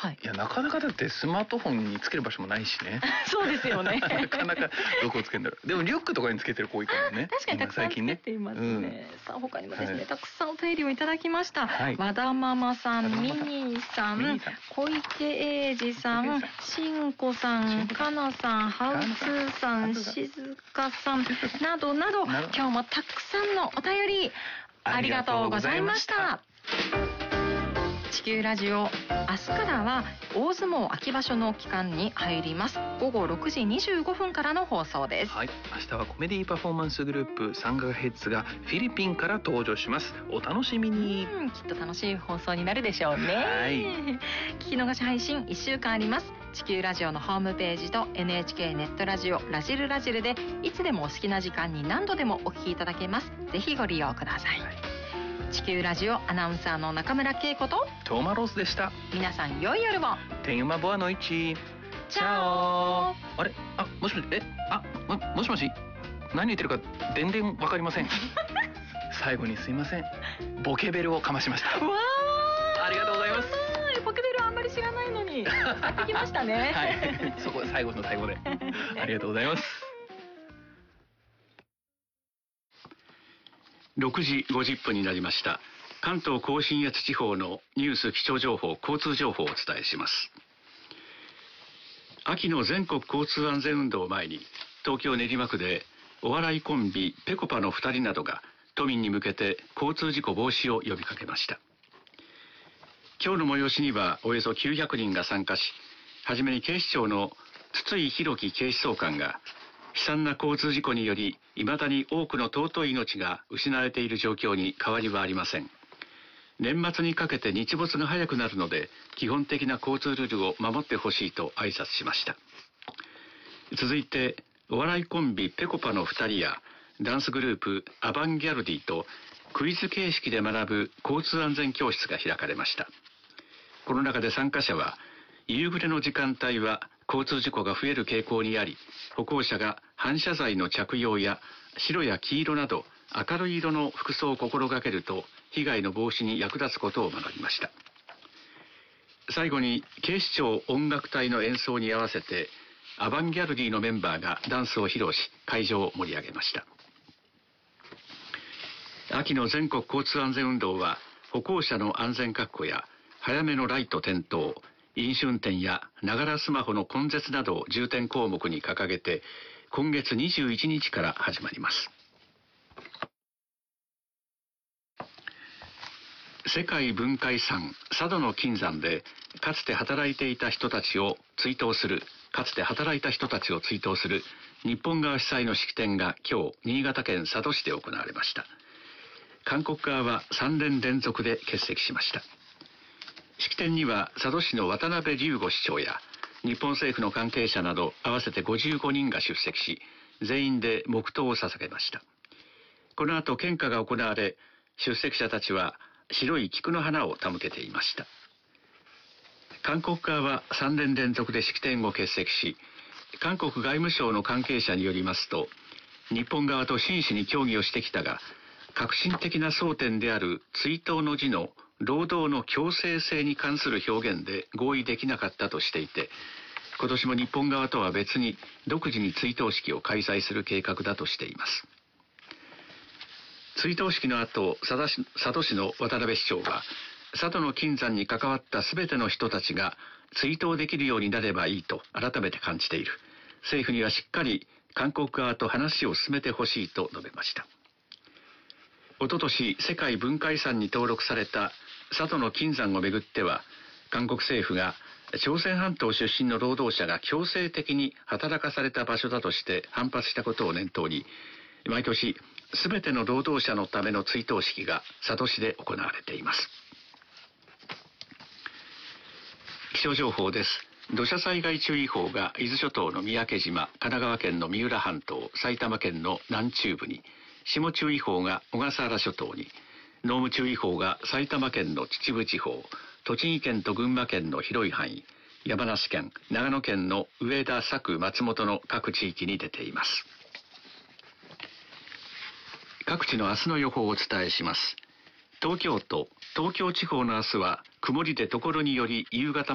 はい、 いやなかなかだってスマートフォンにつける場所もないしね。 そうですよね。 なかなかどこをつけるんだろう。でもリュックとかにつけてる子多いからね。 確かにたくさんつけていますね。さあ他にもですね、たくさんお便りをいただきました。和田ママさん、ミニーさん、小池英二さん、しんこさん、かなさん、ハウスーさん、しずかさんなどなど、今日もたくさんのお便りありがとうございました。地球ラジオ、明日からは大相撲秋場所の期間に入ります。午後6時25分からの放送です。 はい、明日はコメディパフォーマンスグループサンガヘッズがフィリピンから登場します。お楽しみに。 きっと楽しい放送になるでしょうね。 はい、 聞き逃し配信1週間あります。地球ラジオのホームページと NHK ネットラジオラジルラジルでいつでもお好きな時間に何度でもお聞きいただけます。ぜひご利用ください。地球ラジオアナウンサーの中村恵子とトーマロースでした。 皆さん良い夜を。 天馬ボアの1。 チャオ。 あれ、もしもし、もしもし、何言ってるか全然わかりません。最後にすいません、ボケベルをかましました。 わありがとうございます。 ボケベルあんまり知らないのに使ってきましたね。 はい、そこは最後の最後でありがとうございます。 6時50分になりました。関東甲信越地方のニュース、気象情報、交通情報をお伝えします。秋の全国交通安全運動を前に、東京練馬区でお笑いコンビぺこぱの2人などが都民に向けて交通事故防止を呼びかけました。今日の催しにはおよそ900人が参加し、はじめに警視庁の筒井宏樹警視総監が、悲惨な交通事故により未だに多くの尊い命が失われている状況に変わりはありません。年末にかけて日没が早くなるので、基本的な交通ルールを守ってほしいと挨拶しました。続いてお笑いコンビぺこぱの2人やダンスグループアバンギャルディとクイズ形式で学ぶ交通安全教室が開かれました。この中で参加者は、夕暮れの時間帯は交通事故が増える傾向にあり、歩行者が反射材の着用や白や黄色など明るい色の服装を心がけると被害の防止に役立つことを学びました。最後に警視庁音楽隊の演奏に合わせてアバンギャルディのメンバーがダンスを披露し、会場を盛り上げました。秋の全国交通安全運動は、歩行者の安全確保や早めのライト点灯、飲酒運転やながらスマホの根絶などを重点項目に掲げて、今月21日から始まります。世界文化遺産佐渡の金山でかつて働いた人たちを追悼する日本側主催の式典が今日新潟県佐渡市で行われました。韓国側は3年連続で欠席しました。式典には佐渡市の渡辺龍吾市長や日本政府の関係者など合わせて55人が出席し、全員で黙祷を捧げました。この後献花が行われ、出席者たちは白い菊の花を手向けていました。韓国側は3年連続で式典を欠席し、韓国外務省の関係者によりますと、日本側と真摯に協議をしてきたが、革新的な争点である追悼の辞の労働の強制性に関する表現で合意できなかったとしていて、今年も日本側とは別に独自に追悼式を開催する計画だとしています。追悼式の後、佐渡市の渡辺市長は、佐渡の金山に関わったすべての人たちが追悼できるようになればいいと改めて感じている。政府にはしっかり韓国側と話を進めてほしいと述べました。おととし世界文化遺産に登録された佐渡の金山をめぐっては、韓国政府が朝鮮半島出身の労働者が強制的に働かされた場所だとして反発したことを念頭に、毎年すべての労働者のための追悼式が佐渡市で行われています。気象情報です。土砂災害注意報が伊豆諸島の三宅島、神奈川県の三浦半島、埼玉県の南中部に、霜注意報が小笠原諸島に、濃霧注意報が埼玉県の秩父地方、栃木県と群馬県の広い範囲、山梨県、長野県の上田、佐久、松本の各地域に出ています。各地の明日の予報をお伝えします。東京都、東京地方の明日は曇りで所により夕方